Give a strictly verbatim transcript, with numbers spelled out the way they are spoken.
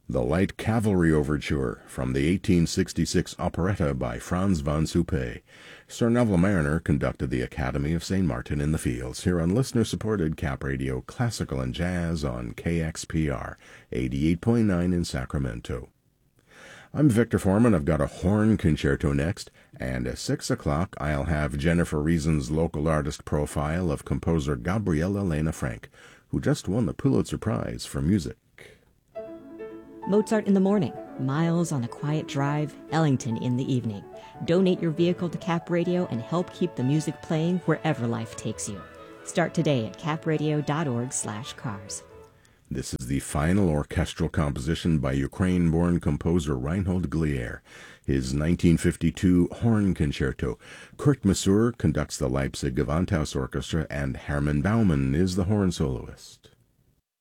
The Light Cavalry Overture from the eighteen sixty-six operetta by Franz von Suppé. Sir Neville Mariner conducted the Academy of Saint Martin in the Fields here on listener-supported Cap Radio Classical and Jazz on K X P R eighty-eight point nine in Sacramento. I'm Victor Foreman. I've got a horn concerto next, and at six o'clock I'll have Jennifer Reason's local artist profile of composer Gabriela Lena Frank, who just won the Pulitzer Prize for music. Mozart in the morning, Miles on a quiet drive, Ellington in the evening. Donate your vehicle to Cap Radio and help keep the music playing wherever life takes you. Start today at capradio.org slash cars. This is the final orchestral composition by Ukraine-born composer Reinhold Glier, his nineteen fifty-two Horn Concerto. Kurt Masur conducts the Leipzig Gewandhaus Orchestra, and Hermann Baumann is the horn soloist.